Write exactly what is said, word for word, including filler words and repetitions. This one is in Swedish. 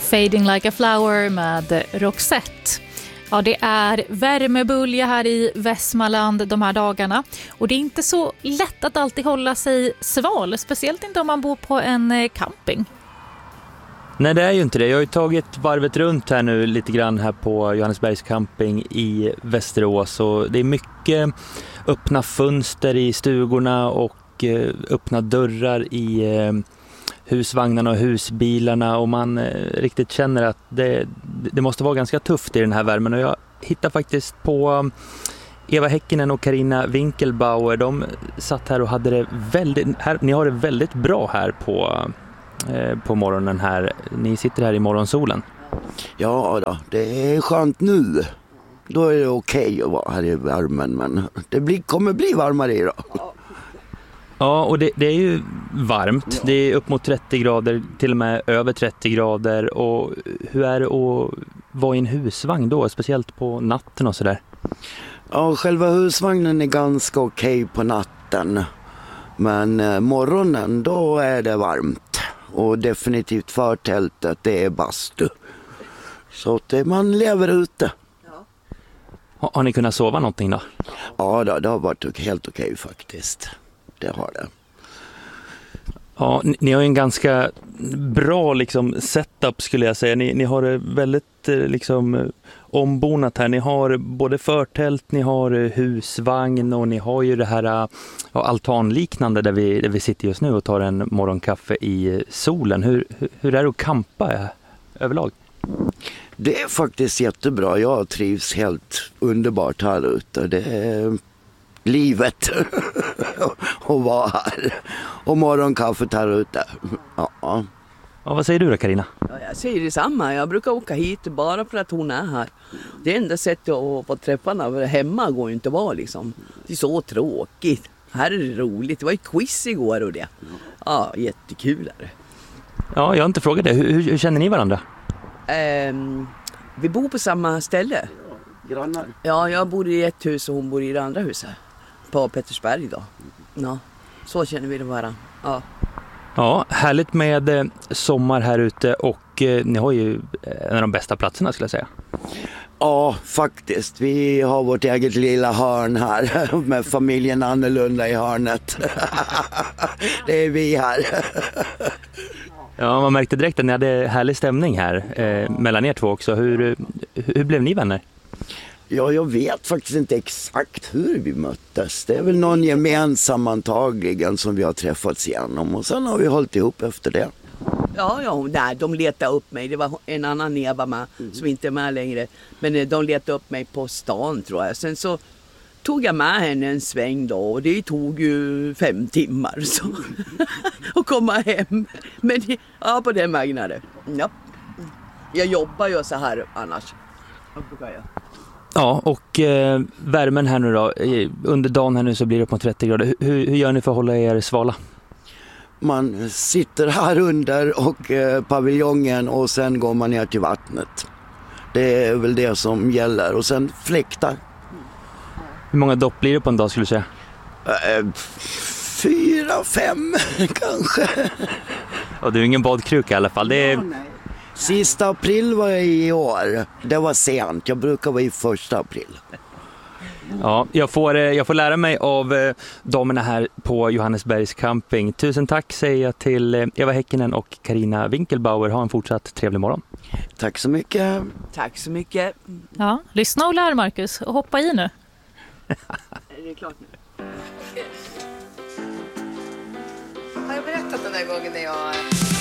Fading Like a Flower med Roxette. Ja, det är värmebölja här i Västmanland de här dagarna. Och det är inte så lätt att alltid hålla sig sval, speciellt inte om man bor på en camping. Nej, det är ju inte det. Jag har ju tagit varvet runt här nu lite grann här på Johannesbergs camping i Västerås. Och det är mycket öppna fönster i stugorna och öppna dörrar i husvagnarna och husbilarna. Och man riktigt känner att det, det måste vara ganska tufft i den här värmen. Och jag hittar faktiskt på Eva Häkkinen och Carina Winkelbauer. De satt här och hade det väldigt... Här, ni har det väldigt bra här på... på morgonen här. Ni sitter här i morgonsolen. Ja då, det är skönt nu. Då är det okej att vara här i värmen, men det blir, kommer bli varmare idag. Ja, och det, det är ju varmt. Ja. Det är upp mot trettio grader, till och med över trettio grader. Och hur är det att vara i en husvagn då, speciellt på natten och sådär? Ja, själva husvagnen är ganska okej på natten. Men eh, morgonen, då är det varmt. Och definitivt förtältet, det är bastu. Så att man lever ute. Ja. Har, har ni kunnat sova någonting då? Ja, då, det har varit helt okej faktiskt. Det har det. Ja, ni, ni har ju en ganska bra liksom, setup skulle jag säga. Ni, ni har det väldigt liksom, ombonat här. Ni har både förtält, ni har husvagn och ni har ju det här ja, altanliknande där vi, där vi sitter just nu och tar en morgonkaffe i solen. Hur, hur är det att campa överlag? Det är faktiskt jättebra. Jag trivs helt underbart här ute. Det är livet att vara här. Och morgonkaffet här ute. Ja. Ja, vad säger du då, Carina? Ja, jag säger detsamma. Jag brukar åka hit bara för att hon är här. Det enda sättet att få träffa henne hemma går ju inte att vara liksom. Det är så tråkigt. Här är det roligt. Det var ett quiz igår och det. Ja, jättekul är det. Ja, jag har inte frågat det. Hur, hur känner ni varandra? Um, vi bor på samma ställe. Grannar? Ja, jag bor i ett hus och hon bor i det andra huset. På Pettersberg då. Ja, så känner vi det varandra. Ja. Ja, härligt med eh, sommar här ute och eh, ni har ju en av de bästa platserna skulle jag säga. Ja, faktiskt. Vi har vårt eget lilla hörn här med familjen annorlunda i hörnet. Det är vi här. Ja, man märkte direkt att ni hade härlig stämning här eh, mellan er två också. Hur, hur blev ni vänner? Ja, jag vet faktiskt inte exakt hur vi möttes. Det är väl någon gemensam antagligen som vi har träffats igenom. Och sen har vi hållit ihop efter det. Ja, ja, nej, de letade upp mig. Det var en annan Eva med, mm. som inte är med längre. Men de letade upp mig på stan tror jag. Sen så tog jag med henne en sväng då. Och det tog ju fem timmar så. att komma hem. Men ja, på den vägnaden. Ja. Jag jobbar ju så här annars. Vad brukar jag? Ja, och eh, värmen här nu då, under dagen här nu så blir det upp mot trettio grader. Hur, hur gör ni för att hålla er svala? Man sitter här under och eh, paviljongen och sen går man ner till vattnet. Det är väl det som gäller. Och sen fläktar. Hur många dopp blir det på en dag skulle du säga? Eh, fyra, fem kanske. Och du är ingen badkruka i alla fall. Det är... Ja, nej. Sista april var jag i år. Det var sent. Jag brukar vara i första april. Ja, jag får, jag får lära mig av damerna här på Johannesbergs camping. Tusen tack säger jag till Eva Häkkinen och Carina Winkelbauer. Ha en fortsatt trevlig morgon. Tack så mycket. Tack så mycket. Ja, lyssna och lär Marcus och hoppa i nu. Det är klart nu. Har jag berättat den där gången när jag...